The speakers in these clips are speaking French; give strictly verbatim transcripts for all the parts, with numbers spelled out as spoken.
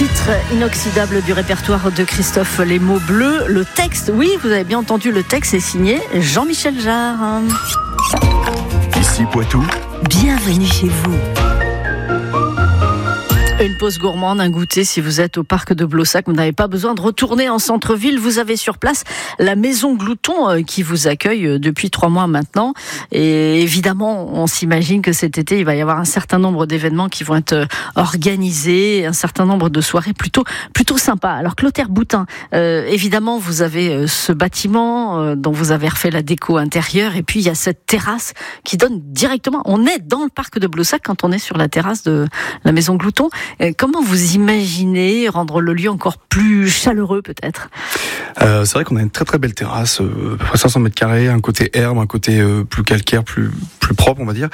Titre inoxydable du répertoire de Christophe Les Mots Bleus. Le texte, oui, vous avez bien entendu, le texte est signé Jean-Michel Jarre. Ici Poitou. Bienvenue chez vous. Une pause gourmande, un goûter si vous êtes au parc de Blossac. Vous n'avez pas besoin de retourner en centre-ville. Vous avez sur place la Maison Glouton qui vous accueille depuis trois mois maintenant. Et évidemment, on s'imagine que cet été, il va y avoir un certain nombre d'événements qui vont être organisés, un certain nombre de soirées plutôt plutôt sympas. Alors Clotaire Boutin, euh, évidemment, vous avez ce bâtiment euh, dont vous avez refait la déco intérieure. Et puis, il y a cette terrasse qui donne directement... On est dans le parc de Blossac quand on est sur la terrasse de la Maison Glouton. Comment vous imaginez rendre le lieu encore plus chaleureux peut-être ? euh, C'est vrai qu'on a une très très belle terrasse, euh, à peu près cinq cents mètres carrés, un côté herbe, un côté euh, plus calcaire, plus plus propre on va dire.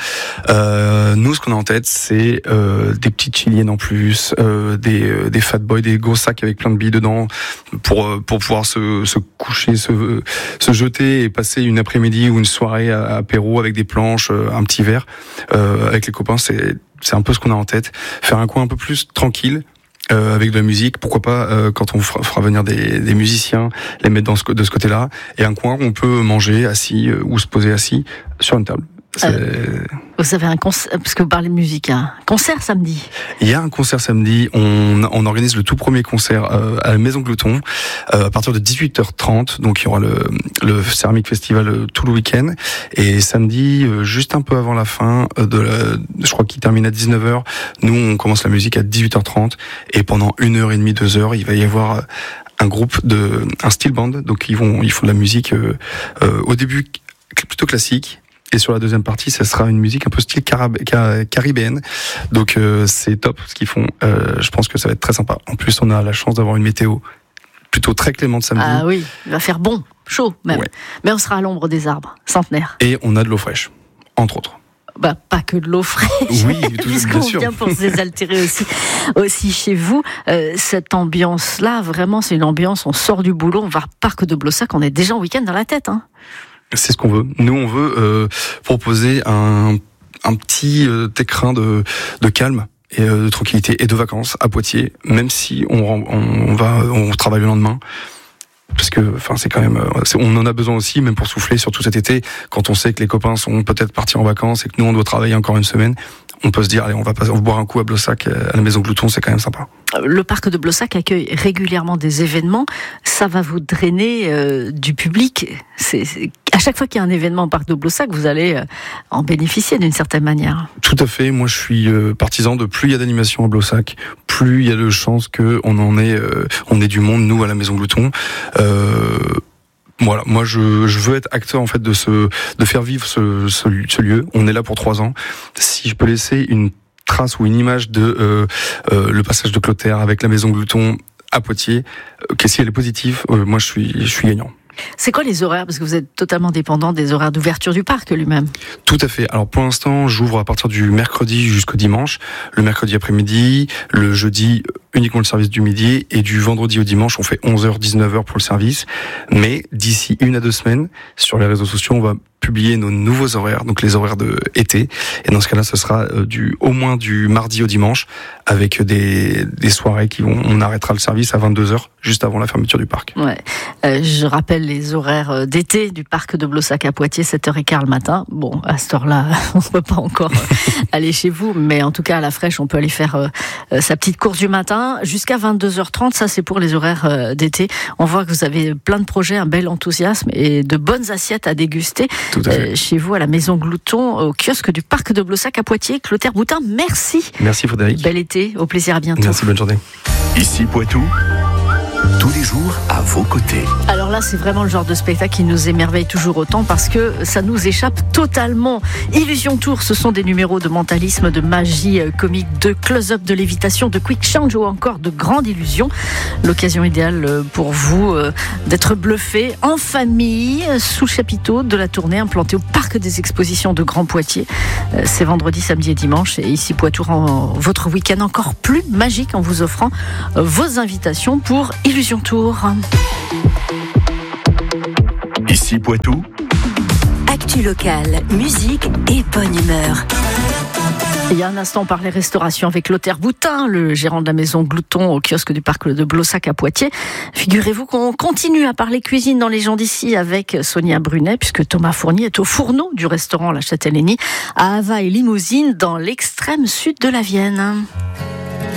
Euh, nous ce qu'on a en tête c'est euh, des petites chiliennes en plus, euh, des euh, des fat boys, des gros sacs avec plein de billes dedans pour euh, pour pouvoir se se coucher, se se jeter et passer une après-midi ou une soirée à, à apéro avec des planches, euh, un petit verre euh, avec les copains. C'est C'est un peu ce qu'on a en tête. Faire un coin un peu plus tranquille, euh, avec de la musique. Pourquoi pas, euh, quand on fera, fera venir des, des musiciens, les mettre dans ce, de ce côté-là. Et un coin où on peut manger assis, euh, ou se poser assis sur une table. Euh, vous avez un concert, parce que vous parlez de musique, un concert samedi. Il y a un concert samedi. On, on organise le tout premier concert euh, à la Maison Glouton euh, à partir de dix-huit heures trente. Donc il y aura le, le Céramique Festival euh, tout le week-end. Et samedi, euh, juste un peu avant la fin de la, je crois qu'il termine à dix-neuf heures. Nous, on commence la musique à dix-huit heures trente. Et pendant une heure et demie, deux heures, il va y avoir un groupe de, un steel band. Donc ils vont, ils font de la musique euh, euh, au début plutôt classique. Et sur la deuxième partie, ça sera une musique un peu style carab- car- caribéenne. Donc euh, c'est top ce qu'ils font. Euh, je pense que ça va être très sympa. En plus, on a la chance d'avoir une météo plutôt très clémente samedi. Ah oui, il va faire bon, chaud même. Ouais. Mais on sera à l'ombre des arbres, centenaires. Et on a de l'eau fraîche, entre autres. Bah, pas que de l'eau fraîche, oui, tout, puisqu'on bien sûr. vient pour se désaltérer aussi, aussi chez vous. Euh, cette ambiance-là, vraiment, c'est une ambiance, on sort du boulot, on va au parc de Blossac, on est déjà en week-end dans la tête, hein. C'est ce qu'on veut. Nous, on veut euh, proposer un, un petit euh, écrin de, de calme et euh, de tranquillité et de vacances à Poitiers, même si on, on va, on travaille le lendemain. Parce que, enfin, c'est quand même, c'est, on en a besoin aussi, même pour souffler, surtout cet été, quand on sait que les copains sont peut-être partis en vacances et que nous, on doit travailler encore une semaine. On peut se dire, allez, on va, passer, on va boire un coup à Blossac, à la Maison Glouton, c'est quand même sympa. Le parc de Blossac accueille régulièrement des événements. Ça va vous drainer euh, du public. C'est, c'est, à chaque fois qu'il y a un événement au parc de Blossac, vous allez euh, en bénéficier d'une certaine manière. Tout à fait. Moi, je suis euh, partisan de plus il y a d'animation à Blossac, plus il y a de chances qu'on en ait, euh, on ait du monde, nous, à la Maison Glouton. Euh, Voilà, moi je, je veux être acteur en fait de ce, de faire vivre ce, ce, ce lieu. On est là pour trois ans. Si je peux laisser une trace ou une image de euh, euh, le passage de Clotaire avec la Maison Glouton à Poitiers, euh, que si elle est positive, euh, moi je suis, je suis gagnant. C'est quoi les horaires ? Parce que vous êtes totalement dépendant des horaires d'ouverture du parc lui-même. Tout à fait. Alors pour l'instant, j'ouvre à partir du mercredi jusqu'au dimanche. Le mercredi après-midi, le jeudi uniquement le service du midi et du vendredi au dimanche, on fait onze heures dix-neuf heures pour le service. Mais d'ici une à deux semaines, sur les réseaux sociaux, on va publier nos nouveaux horaires, donc les horaires de été. Et dans ce cas-là, ce sera du au moins du mardi au dimanche avec des, des soirées qui vont, on arrêtera le service à vingt-deux heures juste avant la fermeture du parc. Ouais. Euh, je rappelle les horaires d'été du parc de Blossac à Poitiers, sept heures quinze le matin. Bon, à cette heure-là, on ne peut pas encore aller chez vous, mais en tout cas, à la fraîche, on peut aller faire euh, sa petite course du matin jusqu'à vingt-deux heures trente. Ça, c'est pour les horaires euh, d'été. On voit que vous avez plein de projets, un bel enthousiasme et de bonnes assiettes à déguster. Tout à fait. Euh, chez vous, à la Maison Glouton, au kiosque du parc de Blossac à Poitiers. Clotaire Boutin, merci. Merci Frédéric. Bel été, au plaisir, à bientôt. Merci, bonne journée. Ici Poitou, tous les jours à vos côtés. Alors là, c'est vraiment le genre de spectacle qui nous émerveille toujours autant parce que ça nous échappe totalement. Illusion Tour, ce sont des numéros de mentalisme, de magie comique, de close-up, de lévitation, de quick change ou encore de grande illusion. L'occasion idéale pour vous d'être bluffé en famille sous le chapiteau de la tournée implantée au parc des expositions de Grand Poitiers. C'est vendredi, samedi et dimanche. Et ici Poitou rend votre week-end encore plus magique en vous offrant vos invitations pour Illusion Tour. Ici Poitou. Actu locale, musique et bonne humeur. Il y a un instant, on parlait restauration avec Lothar Boutin, le gérant de la maison Glouton au kiosque du parc de Blossac à Poitiers. Figurez-vous qu'on continue à parler cuisine dans les gens d'ici avec Sonia Brunet, puisque Thomas Fournier est au fourneau du restaurant La Châtellenie à Ava et Limousine, dans l'extrême sud de la Vienne.